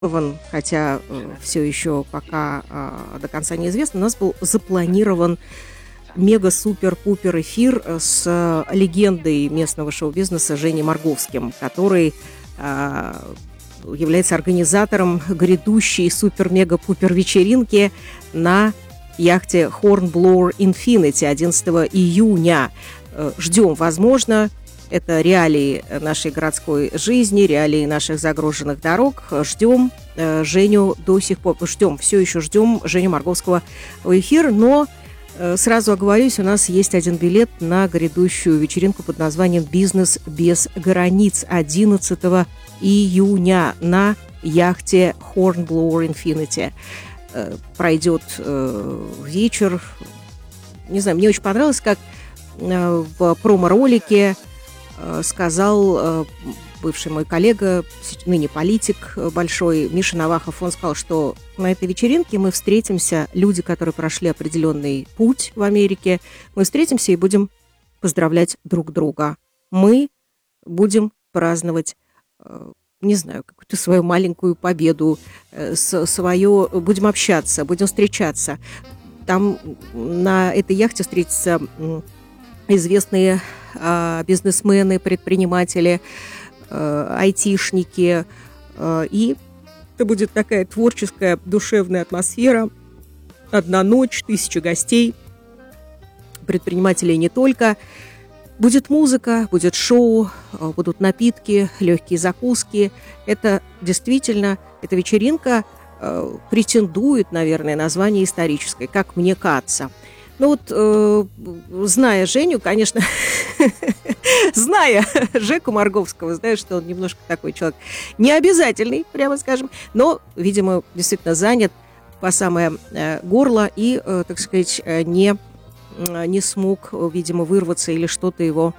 хотя все еще пока до конца неизвестно, у нас был запланирован мега-супер-пупер эфир с легендой местного шоу-бизнеса Женей Марговским, который является организатором грядущей супер-мега-пупер вечеринки на яхте Hornblower Infinity 11 июня. Ждем, возможно, это реалии нашей городской жизни, реалии наших загруженных дорог. Ждем Женю до сих пор. Все еще ждем Женю Марговского в эфир, но сразу оговорюсь, у нас есть один билет на грядущую вечеринку под названием «Бизнес без границ» 11 июня на яхте Hornblower Infinity. Пройдет вечер. Не знаю, мне очень понравилось, как в промо-ролике сказал бывший мой коллега, ныне политик большой, Миша Навахов. Он сказал, что на этой вечеринке мы встретимся, люди, которые прошли определенный путь в Америке, мы встретимся и будем поздравлять друг друга. Мы будем праздновать, не знаю, какую-то свою маленькую победу, будем общаться, будем встречаться. Там на этой яхте встретятся известные бизнесмены, предприниматели, айтишники. И это будет такая творческая, душевная атмосфера. Одна ночь, 1000 гостей, предпринимателей не только. Будет музыка, будет шоу, будут напитки, легкие закуски. Это действительно, эта вечеринка претендует, наверное, на звание исторической, как мне кажется. Ну вот, зная Женю, конечно, зная Жеку Марговского, знаю, что он немножко такой человек необязательный, прямо скажем, но, видимо, действительно занят по самое горло и, так сказать, не смог, видимо, вырваться или что-то его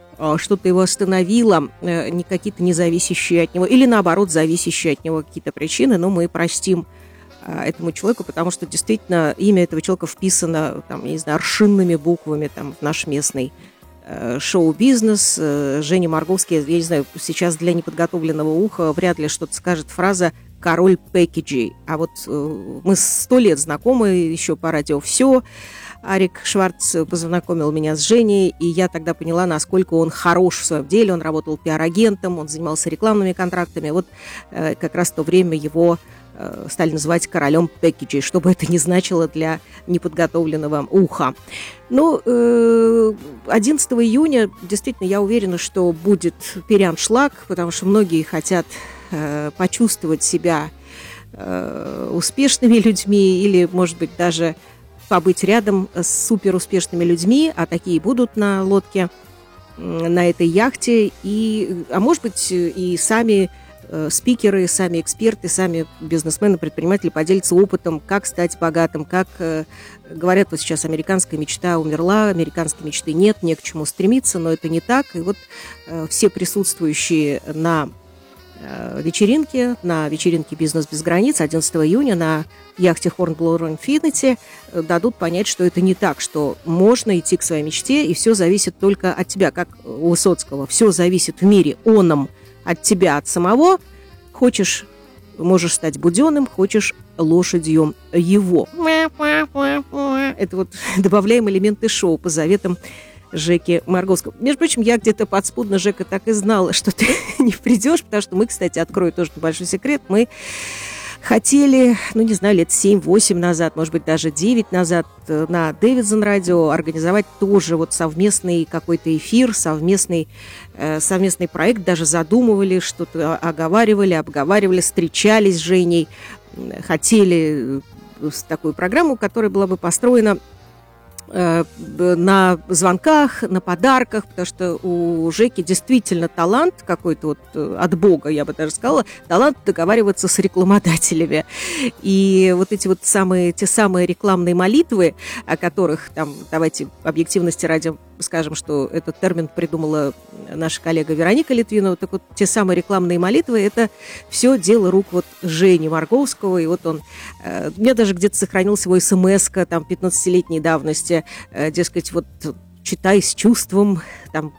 остановило, какие-то независящие от него, или наоборот, зависящие от него какие-то причины, но мы простим этому человеку, потому что действительно имя этого человека вписано, там, не знаю, аршинными буквами там, в наш местный шоу-бизнес. Женя Марговский, я не знаю, сейчас для неподготовленного уха вряд ли что-то скажет фраза «король пэкэджей». А вот мы 100 лет знакомы, еще по радио «Все». Арик Шварц познакомил меня с Женей, и я тогда поняла, насколько он хорош в своем деле. Он работал пиар-агентом, он занимался рекламными контрактами. Вот как раз в то время его стали называть королем пэкэджей, что бы это ни значило для неподготовленного уха. Ну, 11 июня, действительно, я уверена, что будет переаншлаг, потому что многие хотят почувствовать себя успешными людьми или, может быть, даже побыть рядом с суперуспешными людьми, а такие будут на лодке, на этой яхте, а может быть, и сами спикеры, сами эксперты, сами бизнесмены, предприниматели поделятся опытом, как стать богатым, как говорят вот сейчас, американская мечта умерла, американской мечты нет, не к чему стремиться, но это не так. И вот все присутствующие на вечеринке «Бизнес без границ» 11 июня на яхте Hornblower Infinity дадут понять, что это не так, что можно идти к своей мечте, и все зависит только от тебя, как у Высоцкого. Все зависит в мире оном от тебя, от самого. Хочешь, можешь стать буденным, хочешь лошадью его. Это вот добавляем элементы шоу по заветам Жеки Марговского. Между прочим, я где-то подспудно, Жека, так и знала, что ты не придешь, потому что мы, кстати, открою тоже небольшой секрет, мы хотели, не знаю, лет 7-8 назад, может быть, даже 9 назад на Дэвидсон радио организовать тоже вот совместный какой-то эфир, совместный проект, даже задумывали, что-то обговаривали, встречались с Женей, хотели такую программу, которая была бы построена на звонках, на подарках, потому что у Жеки действительно талант какой-то вот от Бога, я бы даже сказала, талант договариваться с рекламодателями. И вот эти вот те самые рекламные молитвы, о которых там, давайте объективности ради скажем, что этот термин придумала наша коллега Вероника Литвинова, так вот те самые рекламные молитвы, это все дело рук вот Жени Марговского, и вот он, у меня даже где-то сохранился его смс-ка, там, 15-летней давности, дескать, вот читай с чувством, там,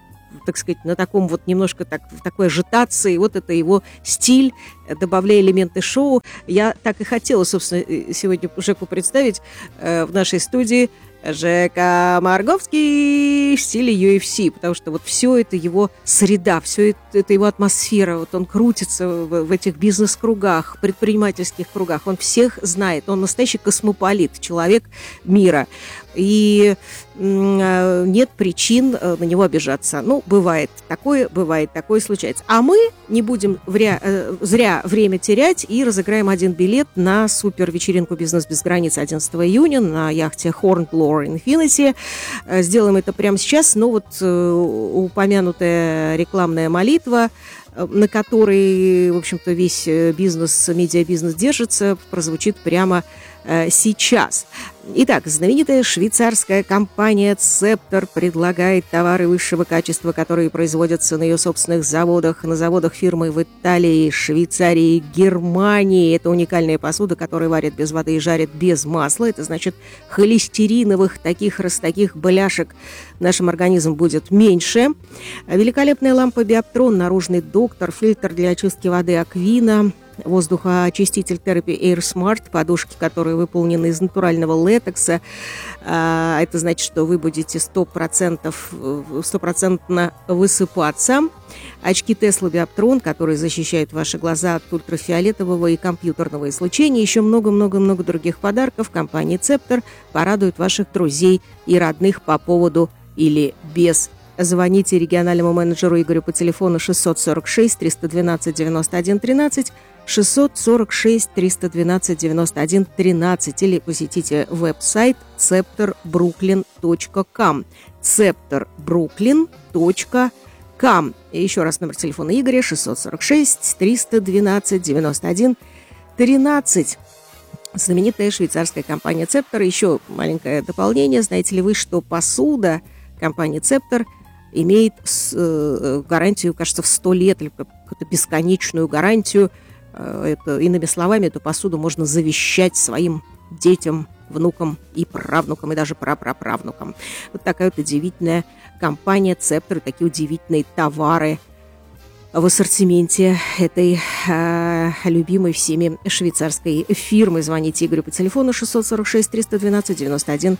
так сказать, на таком вот немножко в такой ажитации. Вот это его стиль, добавляя элементы шоу. Я так и хотела, собственно, сегодня Жеку представить в нашей студии. Жека Марговский в стиле UFC, потому что вот все это его среда, все это его атмосфера, вот он крутится в этих бизнес-кругах, предпринимательских кругах, он всех знает, он настоящий космополит, человек мира, и нет причин на него обижаться. Ну, бывает такое случается. А мы не будем зря время терять и разыграем один билет на супер-вечеринку «Бизнес без границ» 11 июня на яхте Hornblower Infinity. Сделаем это прямо сейчас, но вот упомянутая рекламная молитва, на которой, в общем-то, весь бизнес, медиабизнес держится, прозвучит прямо сейчас. Итак, знаменитая швейцарская компания Scepter предлагает товары высшего качества, которые производятся на ее собственных заводах, на заводах фирмы в Италии, Швейцарии, Германии. Это уникальная посуда, которая варит без воды и жарит без масла. Это значит, холестериновых таких бляшек в нашем организме будет меньше. Великолепная лампа Биоптрон, наружный доктор, фильтр для очистки воды Аквина, воздухоочиститель Therapy Air Smart, подушки, которые выполнены из натурального латекса. Это значит, что вы будете 100% высыпаться. Очки Tesla Bioptron, которые защищают ваши глаза от ультрафиолетового и компьютерного излучения. Еще много-много-много других подарков компании Scepter порадует ваших друзей и родных по поводу или без. Звоните региональному менеджеру Игорю по телефону 646-312-91-13, 646-312-91-13 или посетите веб-сайт scepterbrooklyn.com. scepterbrooklyn.com. И еще раз номер телефона Игоря 646-312-91-13. Знаменитая швейцарская компания Scepter. Еще маленькое дополнение. Знаете ли вы, что посуда компании Scepter имеет гарантию, кажется, в 100 лет, или какую-то бесконечную гарантию. Иными словами, эту посуду можно завещать своим детям, внукам и правнукам, и даже прапраправнукам. Вот такая вот удивительная компания Scepter, такие удивительные товары в ассортименте этой любимой всеми швейцарской фирмы. Звоните Игорю по телефону 646-312-91-13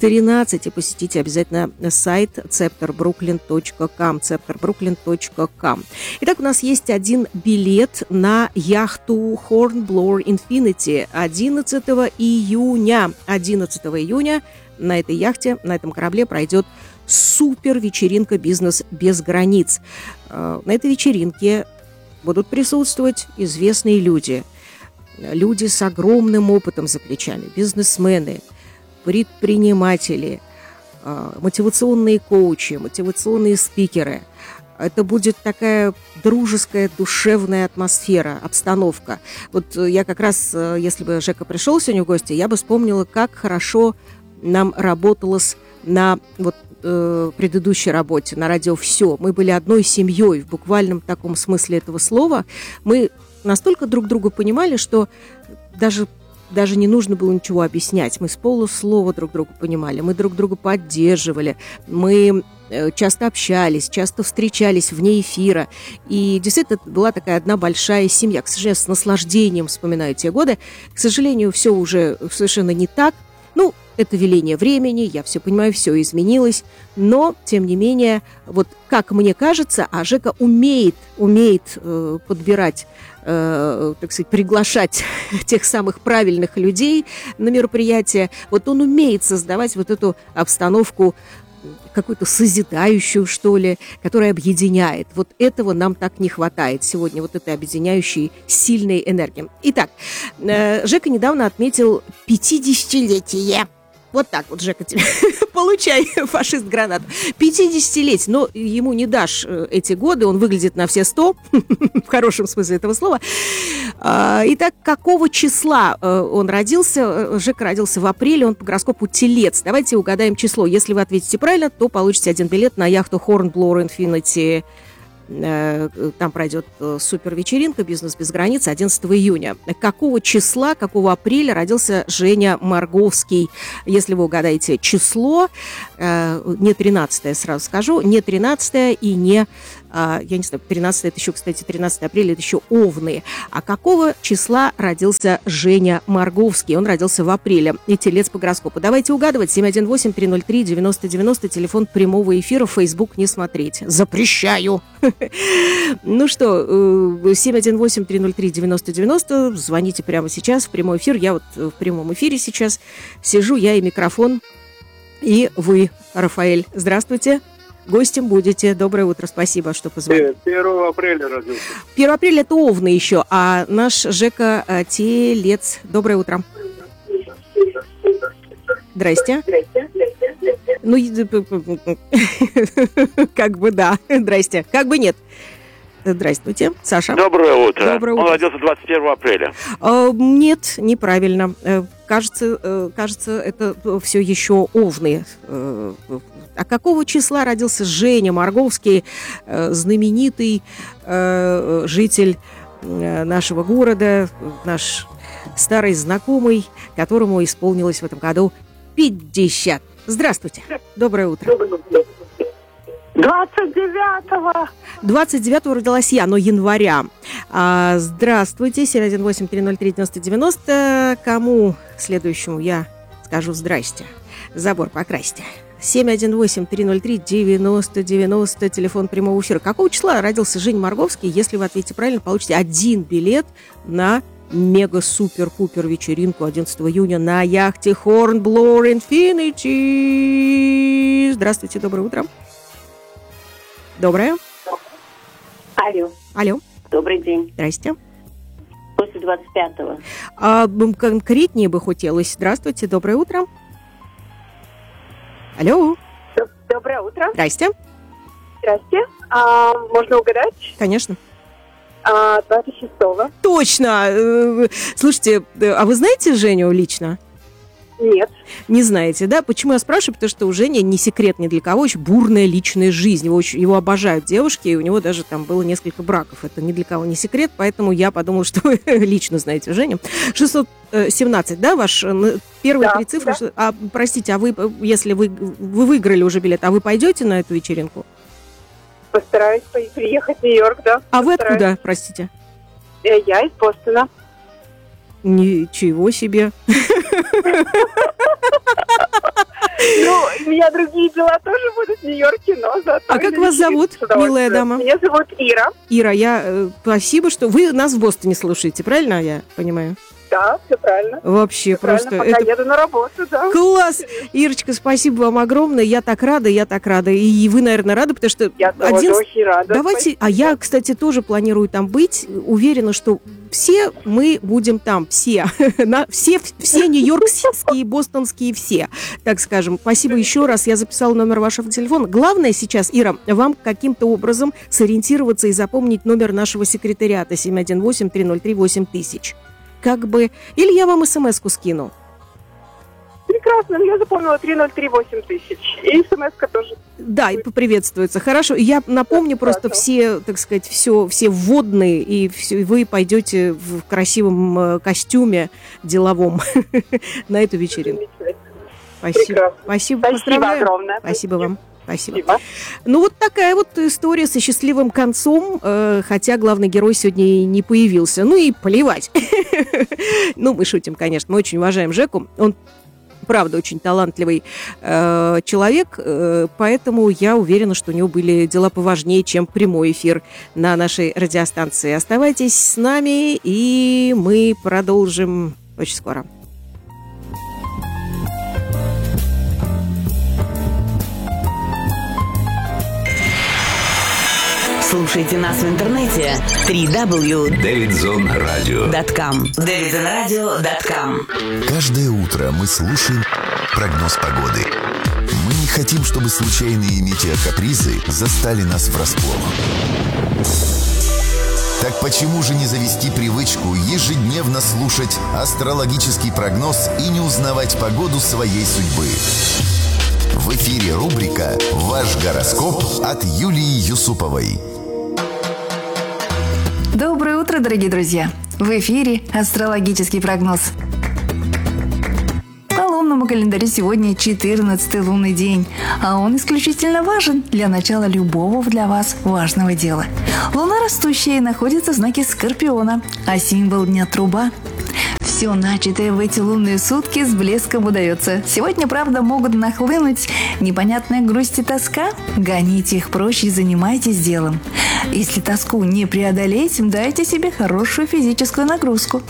и посетите обязательно сайт scepterbrooklyn.com. scepterbrooklyn.com. Итак, у нас есть один билет на яхту Hornblower Infinity 11 июня. 11 июня на этой яхте, на этом корабле пройдет супер-вечеринка «Бизнес без границ». На этой вечеринке будут присутствовать известные люди. Люди с огромным опытом за плечами, бизнесмены, предприниматели, мотивационные коучи, мотивационные спикеры. Это будет такая дружеская, душевная атмосфера, обстановка. Вот я как раз, если бы Жека пришел сегодня в гости, я бы вспомнила, как хорошо нам работалось на предыдущей работе, на радио «Все». Мы были одной семьей в буквальном таком смысле этого слова. Мы настолько друг друга понимали, что даже не нужно было ничего объяснять. Мы с полуслова друг друга понимали, мы друг друга поддерживали, мы часто общались, часто встречались вне эфира. И действительно, это была такая одна большая семья. К сожалению, с наслаждением вспоминаю те годы. К сожалению, все уже совершенно не так. Ну, это веление времени, я все понимаю, все изменилось, но, тем не менее, вот как мне кажется, а Жека умеет подбирать, так сказать, приглашать тех самых правильных людей на мероприятия, вот он умеет создавать вот эту обстановку какую-то созидающую, что ли, которая объединяет. Вот этого нам так не хватает сегодня, вот этой объединяющей сильной энергии. Итак, Жека недавно отметил 50-летие. Вот так вот, Жека, тебе получай, фашист, гранату. 50-летие, но ему не дашь эти годы, он выглядит на все 100, в хорошем смысле этого слова. Итак, какого числа он родился? Жека родился в апреле, он по гороскопу Телец. Давайте угадаем число. Если вы ответите правильно, то получите один билет на яхту Hornblower Infinity Там пройдет супервечеринка «Бизнес без границ» 11 июня. Какого числа, какого апреля родился Женя Марговский? Если вы угадаете число, не 13-е, сразу скажу, не 13-е и не... Я не знаю, 13 это еще, кстати, 13 апреля, это еще Овны. А какого числа родился Женя Марговский? Он родился в апреле. И телец по гороскопу. Давайте угадывать. 718-303-90-90, телефон прямого эфира, Facebook не смотреть. Запрещаю! Ну что, 718-303-90-90, звоните прямо сейчас в прямой эфир. Я вот в прямом эфире сейчас сижу, я и микрофон, и вы, Рафаэль. Здравствуйте. Гостем будете. Доброе утро, спасибо, что позвонили. 1 апреля родился. 1 апреля это Овны еще, а наш Жека Телец. Доброе утро. Здрасте. Ну, как бы да. Здрасте. Как бы нет. Здравствуйте, Саша. Доброе утро. Доброе утро. Он родился 21 апреля. Нет, неправильно. Кажется, это все еще Овны. А какого числа родился Женя Марговский, знаменитый житель нашего города, наш старый знакомый, которому исполнилось в этом году 50. Здравствуйте. Доброе утро. 29-го. 29-го родилась я, но января. Здравствуйте, 718-303-90-90. Кому следующему я скажу здрасте? Забор покрасьте. 718-303-90-90, телефон прямого эфира. Какого числа родился Женя Марговский? Если вы ответите правильно, получите 1 билет на мега-супер-пупер вечеринку 11 июня на яхте Hornblower Infinity. Здравствуйте, доброе утро. Доброе. Алло. Алло. Добрый день. Здрасте. После 25-го. Конкретнее бы хотелось. Здравствуйте, доброе утро. Алло. Доброе утро. Здрасте. Здрасте. Можно угадать? Конечно. 26-го. Точно. Слушайте, а вы знаете Женю лично? Нет. Не знаете, да? Почему я спрашиваю? Потому что у Жени, не секрет ни для кого, очень бурная личная жизнь. Его обожают девушки, и у него даже там было несколько браков. Это ни для кого не секрет, поэтому я подумала, что вы лично знаете Женю. 617, да, ваш первые три цифры? Да. Простите, а вы, если вы выиграли уже билет, а вы пойдете на эту вечеринку? Постараюсь приехать в Нью-Йорк, да. А вы откуда, простите? Я из Бостона. Ничего себе. Ну, у меня другие дела тоже будут в Нью-Йорке, но зато... А как вас зовут, милая дама? Меня зовут Ира. Ира, спасибо, что вы нас в Бостоне слушаете, правильно я понимаю? Да, все правильно. Вообще все просто... Правильно, пока еду на работу, да. Класс! Ирочка, спасибо вам огромное. Я так рада. И вы, наверное, рады, потому что... Я тоже очень рада. Давайте... Спасибо. А я, кстати, тоже планирую там быть. Уверена, что все мы будем там. Все. Все нью-йоркские, бостонские, все. Так скажем. Спасибо еще раз. Я записала номер вашего телефона. Главное сейчас, Ира, вам каким-то образом сориентироваться и запомнить номер нашего секретариата 718-303-8000. Как бы... Или я вам смс-ку скину. Прекрасно, я запомнила 303-8000. И смс-ка тоже. Да, и поприветствуется. Хорошо. Я напомню просто все, так сказать, все вводные, и вы пойдете в красивом костюме деловом на эту вечеринку. Спасибо. Спасибо. Поздравляю. Огромное. Спасибо вам. Спасибо. Ну, вот такая вот история со счастливым концом, хотя главный герой сегодня и не появился. Ну и плевать. Ну, мы шутим, конечно. Мы очень уважаем Жеку. Он, правда, очень талантливый человек, поэтому я уверена, что у него были дела поважнее, чем прямой эфир на нашей радиостанции. Оставайтесь с нами, и мы продолжим очень скоро. Слушайте нас в интернете www.davidzonradio.com davidzonradio.com. Каждое утро мы слушаем прогноз погоды. Мы не хотим, чтобы случайные метеокапризы застали нас врасплох. Так почему же не завести привычку ежедневно слушать астрологический прогноз и не узнавать погоду своей судьбы? В эфире рубрика «Ваш гороскоп» от Юлии Юсуповой. Доброе утро, дорогие друзья! В эфире астрологический прогноз. По лунному календарю сегодня 14-й лунный день, а он исключительно важен для начала любого для вас важного дела. Луна растущая и находится в знаке Скорпиона, а символ дня – труба. Все начатое в эти лунные сутки с блеском удается. Сегодня, правда, могут нахлынуть непонятная грусть и тоска. Гоните их прочь и занимайтесь делом. Если тоску не преодолеть, дайте себе хорошую физическую нагрузку.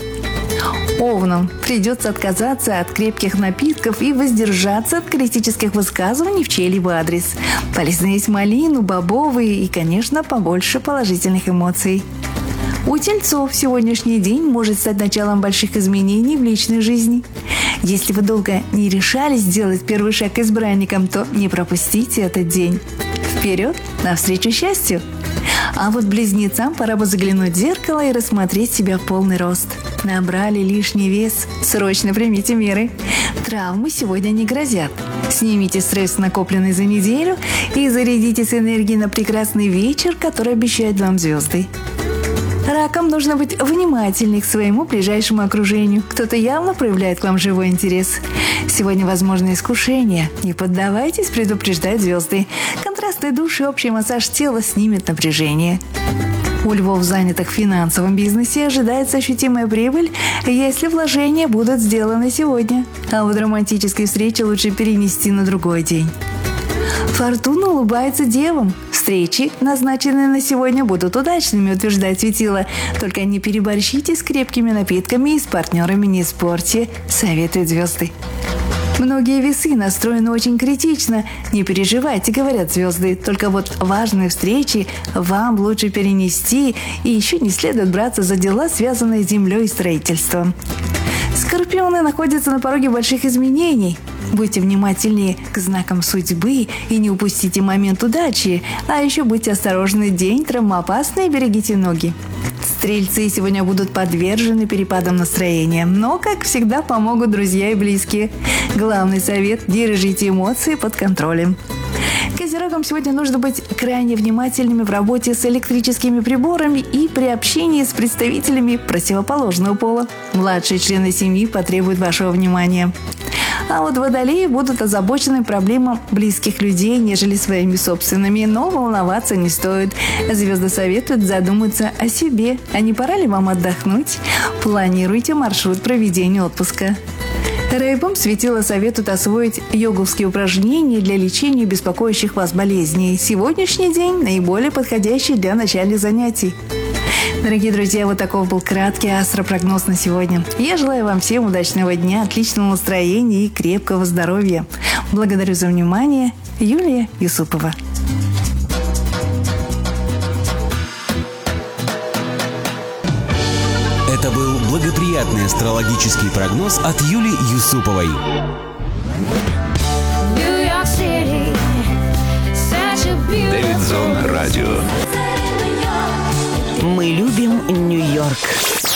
Овнам придется отказаться от крепких напитков и воздержаться от критических высказываний в чей-либо адрес. Полезно есть малину, бобовые и, конечно, побольше положительных эмоций. У тельцов сегодняшний день может стать началом больших изменений в личной жизни. Если вы долго не решались сделать первый шаг к избранникам, то не пропустите этот день. Вперед, навстречу счастью! А вот близнецам пора бы заглянуть в зеркало и рассмотреть себя в полный рост. Набрали лишний вес? Срочно примите меры. Травмы сегодня не грозят. Снимите стресс, накопленный за неделю, и зарядитесь энергией на прекрасный вечер, который обещают вам звезды. Ракам нужно быть внимательней к своему ближайшему окружению. Кто-то явно проявляет к вам живой интерес. Сегодня возможно искушение. Не поддавайтесь, предупреждают звезды. Контрастный душ и общий массаж тела снимет напряжение. У львов, занятых в финансовом бизнесе, ожидается ощутимая прибыль, если вложения будут сделаны сегодня. А вот романтические встречи лучше перенести на другой день. Фортуна улыбается девам. Встречи, назначенные на сегодня, будут удачными, утверждает светило. Только не переборщите с крепкими напитками и с партнерами не испортите, советуют звезды. Многие весы настроены очень критично. Не переживайте, говорят звезды. Только вот важные встречи вам лучше перенести, и еще не следует браться за дела, связанные с землей и строительством. Скорпионы находятся на пороге больших изменений. Будьте внимательнее к знакам судьбы и не упустите момент удачи. А еще будьте осторожны, день травмоопасный, берегите ноги. Стрельцы сегодня будут подвержены перепадам настроения, но, как всегда, помогут друзья и близкие. Главный совет – держите эмоции под контролем. Козерогам сегодня нужно быть крайне внимательными в работе с электрическими приборами и при общении с представителями противоположного пола. Младшие члены семьи потребуют вашего внимания. А вот водолеи будут озабочены проблемам близких людей, нежели своими собственными, но волноваться не стоит. Звезды советуют задуматься о себе, а не пора ли вам отдохнуть? Планируйте маршрут проведения отпуска. Рыбам светило советует освоить йоговские упражнения для лечения беспокоящих вас болезней. Сегодняшний день наиболее подходящий для начальных занятий. Дорогие друзья, вот таков был краткий астропрогноз на сегодня. Я желаю вам всем удачного дня, отличного настроения и крепкого здоровья. Благодарю за внимание. Юлия Юсупова. Это был благоприятный астрологический прогноз от Юлии Юсуповой. Дэвид Зон Радио. Мы любим Нью-Йорк.